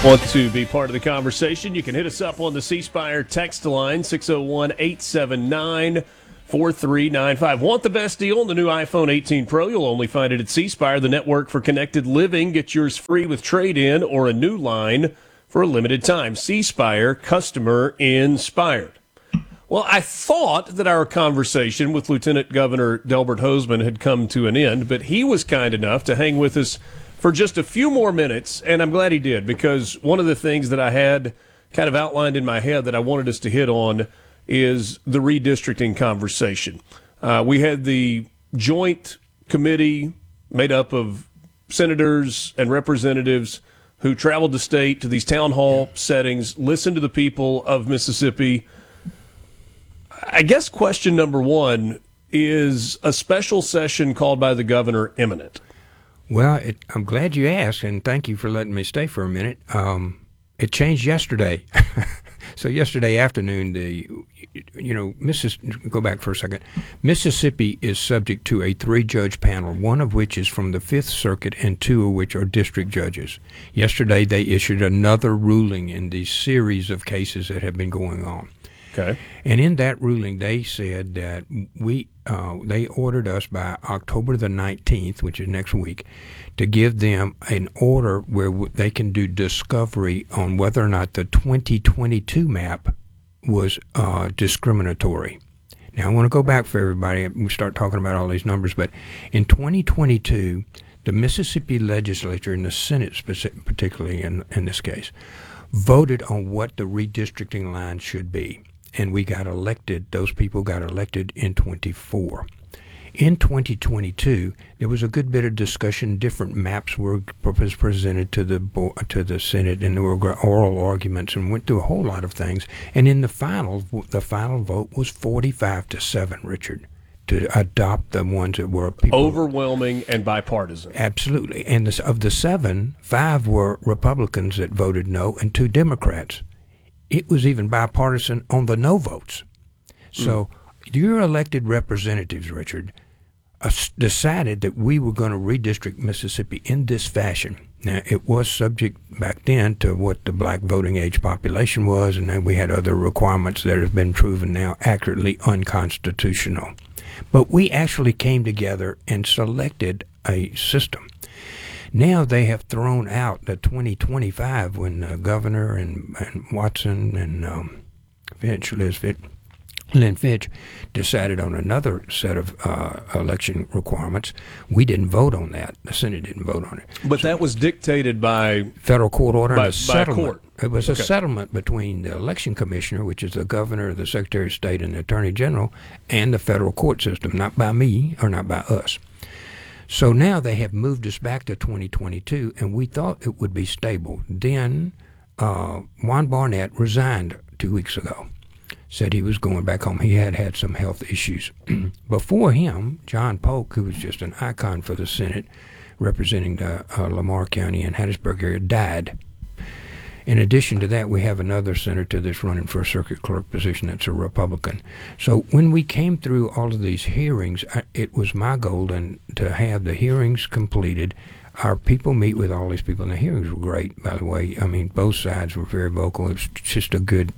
Want to be part of the conversation? You can hit us up on the C Spire text line, 601-879-4395. Want the best deal on the new iPhone 18 Pro? You'll only find it at C Spire, the network for connected living. Get yours free with trade-in or a new line for a limited time. C Spire, customer inspired. Well, I thought that our conversation with Lieutenant Governor Delbert Hosemann had come to an end, but he was kind enough to hang with us for just a few more minutes, and I'm glad he did, because one of the things that I had kind of outlined in my head that I wanted us to hit on is the redistricting conversation. We had the joint committee made up of senators and representatives who traveled the state to these town hall settings, listened to the people of Mississippi. I guess question number one, is a special session called by the governor imminent? Well, I'm glad you asked, and thank you for letting me stay for a minute. It changed yesterday. So yesterday afternoon, go back for a second. Mississippi is subject to a 3-judge panel, one of which is from the Fifth Circuit and 2 of which are district judges. Yesterday, they issued another ruling in the series of cases that have been going on. Okay. And in that ruling, they said that they ordered us by October the 19th, which is next week, to give them an order where they can do discovery on whether or not the 2022 map was discriminatory. Now, I want to go back for everybody. We start talking about all these numbers, but in 2022, the Mississippi legislature, and the Senate particularly in this case, voted on what the redistricting line should be. And we got elected, those people got elected in 24. In 2022, there was a good bit of discussion. Different maps were presented to the Senate, and there were oral arguments, and went through a whole lot of things. And in the final vote was 45-7, Richard, to adopt the ones that were people. Overwhelming and bipartisan. Absolutely. And of the 7, 5 were Republicans that voted no, and 2 Democrats. It was even bipartisan on the no votes. So your elected representatives, Richard, decided that we were going to redistrict Mississippi in this fashion. Now, it was subject back then to what the black voting age population was, and then we had other requirements that have been proven now accurately unconstitutional. But we actually came together and selected a system. Now they have thrown out the 2025 when the governor and Watson and Lynn Fitch decided on another set of election requirements. We didn't vote on that. The Senate didn't vote on it. But that was dictated by federal court order by and a settlement. Court. It was a settlement between the election commissioner, which is the governor, the secretary of state, and the attorney general, and the federal court system, not by me or not by us. So now they have moved us back to 2022, and we thought it would be stable. Then Juan Barnett resigned 2 weeks ago, said he was going back home. He had some health issues. Before him, John Polk, who was just an icon for the Senate, representing the Lamar County and Hattiesburg area, died. In addition to that, we have another senator that's running for a circuit clerk position that's a Republican. So when we came through all of these hearings, it was my goal to have the hearings completed. Our people meet with all these people, and the hearings were great, by the way. I mean, both sides were very vocal. It's just a good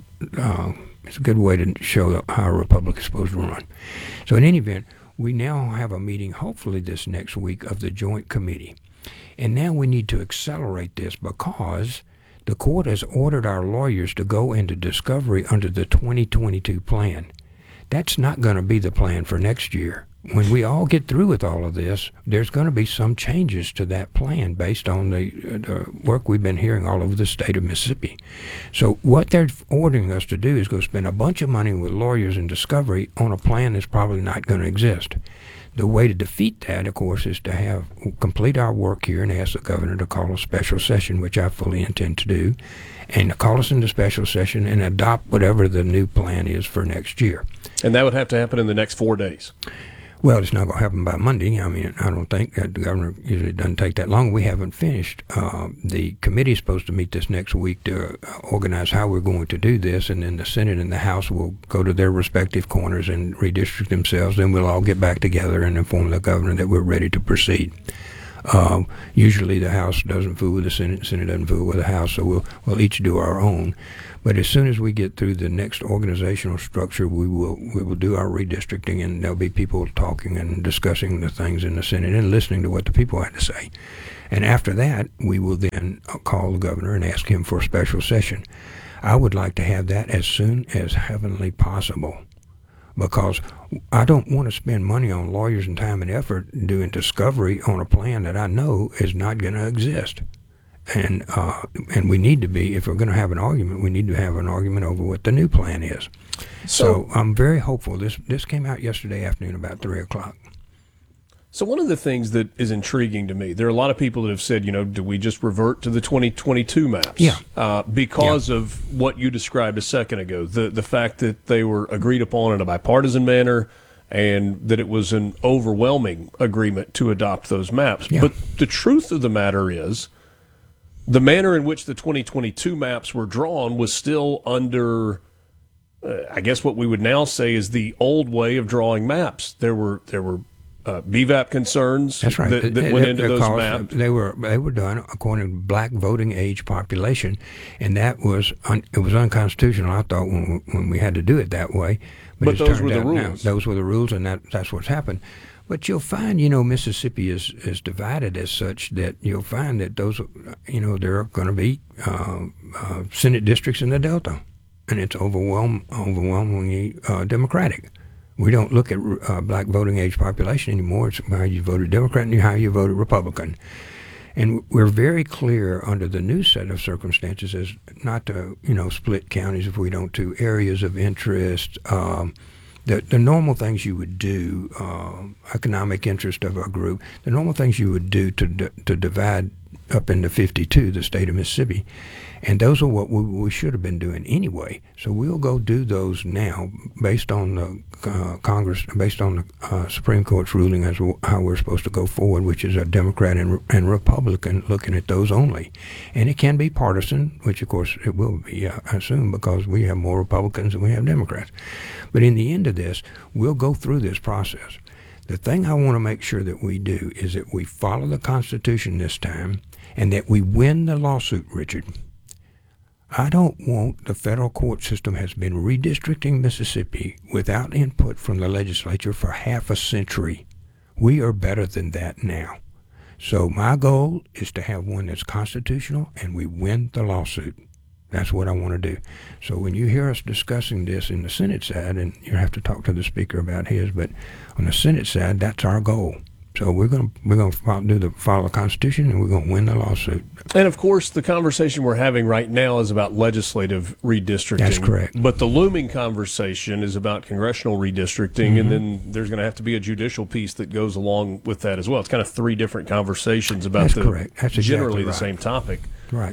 way to show how a republic is supposed to run. So in any event, we now have a meeting, hopefully this next week, of the Joint Committee. And now we need to accelerate this because the court has ordered our lawyers to go into discovery under the 2022 plan. That's not going to be the plan for next year. When we all get through with all of this, there's going to be some changes to that plan based on the work we've been hearing all over the state of Mississippi. So what they're ordering us to do is go spend a bunch of money with lawyers in discovery on a plan that's probably not going to exist. The way to defeat that, of course, is to complete our work here and ask the governor to call a special session, which I fully intend to do, and to call us into special session and adopt whatever the new plan is for next year. And that would have to happen in the next 4 days. Well, it's not going to happen by Monday. I mean, I don't think the governor usually doesn't take that long. We haven't finished. The committee is supposed to meet this next week to organize how we're going to do this, and then the Senate and the House will go to their respective corners and redistrict themselves. Then we'll all get back together and inform the governor that we're ready to proceed. Usually the House doesn't fool with the Senate doesn't fool with the House, so we'll each do our own. But as soon as we get through the next organizational structure, we will do our redistricting, and there'll be people talking and discussing the things in the Senate and listening to what the people have to say. And after that, we will then call the governor and ask him for a special session. I would like to have that as soon as heavenly possible, because I don't want to spend money on lawyers and time and effort doing discovery on a plan that I know is not going to exist. And we need to be, if we're going to have an argument, we need to have an argument over what the new plan is. So I'm very hopeful. This came out yesterday afternoon about 3 o'clock. So one of the things that is intriguing to me, there are a lot of people that have said, do we just revert to the 2022 maps? Yeah. Because of what you described a second ago, the fact that they were agreed upon in a bipartisan manner and that it was an overwhelming agreement to adopt those maps. Yeah. But the truth of the matter is, the manner in which the 2022 maps were drawn was still under, I guess what we would now say is the old way of drawing maps. There were BVAP concerns. That's right. that went into those maps. They were done according to black voting age population, and that was it was unconstitutional. I thought when we had to do it that way, but those were the rules. Those were the rules, and that's what's happened. But you'll find, Mississippi is divided as such that you'll find that those, there are going to be Senate districts in the Delta, and it's overwhelmingly Democratic. We don't look at black voting age population anymore. It's how you voted Democrat and how you voted Republican. And we're very clear under the new set of circumstances as not to, split counties if we don't, to areas of interest, the normal things you would do, economic interest of a group, the normal things you would do to divide up into 52, the state of Mississippi. And those are what we should have been doing anyway. So we'll go do those now based on the Congress, based on the Supreme Court's ruling as how we're supposed to go forward, which is a Democrat and Republican looking at those only. And it can be partisan, which of course it will be, I assume, because we have more Republicans than we have Democrats. But in the end of this, we'll go through this process. The thing I want to make sure that we do is that we follow the Constitution this time and that we win the lawsuit, Richard. I don't want the federal court system has been redistricting Mississippi without input from the legislature for half a century. We are better than that now. So my goal is to have one that's constitutional and we win the lawsuit. That's what I want to do. So when you hear us discussing this in the Senate side, and you have to talk to the Speaker about his, but on the Senate side, that's our goal. So we're going to follow the Constitution, and we're going to win the lawsuit. And of course, the conversation we're having right now is about legislative redistricting. That's correct. But the looming conversation is about congressional redistricting, and then there's going to have to be a judicial piece that goes along with that as well. It's kind of three different conversations about correct. That's generally exactly right. The same topic. Right.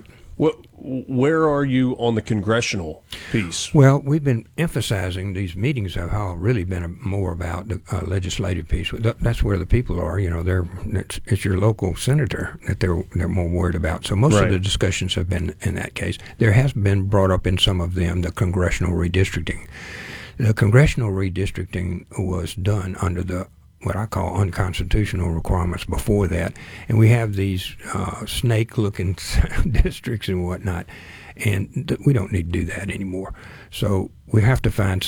Where are you on the congressional piece? Well, we've been emphasizing these meetings have really been more about the legislative piece. That's where the people are. It's your local senator that they're more worried about. So most of the discussions have been in that case. There has been brought up in some of them the congressional redistricting. The congressional redistricting was done under the what I call unconstitutional requirements before that. And we have these snake-looking districts and whatnot, and we don't need to do that anymore. So we have to find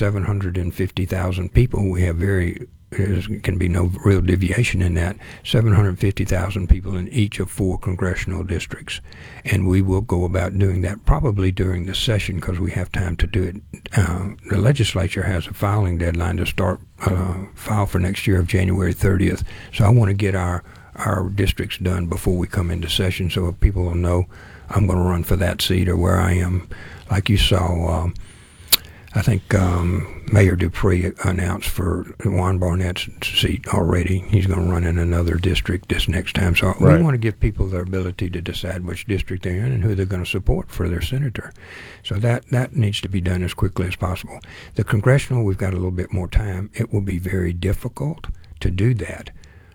750,000 people. We have there can be no real deviation in that, 750,000 people in each of 4 congressional districts. And we will go about doing that probably during the session because we have time to do it. The legislature has a filing deadline to start file for next year of January 30th. So I want to get our districts done before we come into session so people will know I'm going to run for that seat or where I am. Like you saw, I think Mayor Dupree announced for Juan Barnett's seat already. He's going to run in another district this next time. So we want to give people their ability to decide which district they're in and who they're going to support for their senator. So that needs to be done as quickly as possible. The congressional, we've got a little bit more time. It will be very difficult to do that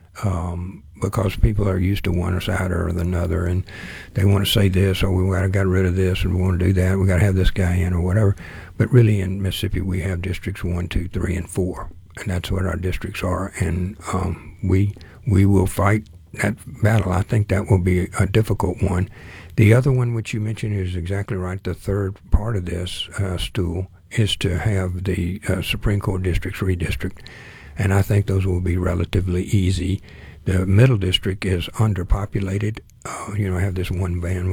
because people are used to one side or another, and they want to say this, or we got to get rid of this, and we want to do that. We got to have this guy in, or whatever. But really, in Mississippi, we have districts 1, 2, 3, and 4, and that's what our districts are. And we will fight that battle. I think that will be a difficult one. The other one which you mentioned is exactly right. The third part of this stool is to have the Supreme Court districts redistrict, and I think those will be relatively easy. The middle district is underpopulated. Have this one van